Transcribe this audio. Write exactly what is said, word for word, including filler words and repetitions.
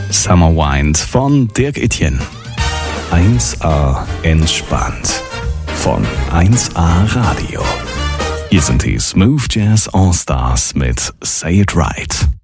Summer Wind von Dirk Etienne. eins A entspannt von eins A Radio. Hier sind die Smooth Jazz All Stars mit Say It Right.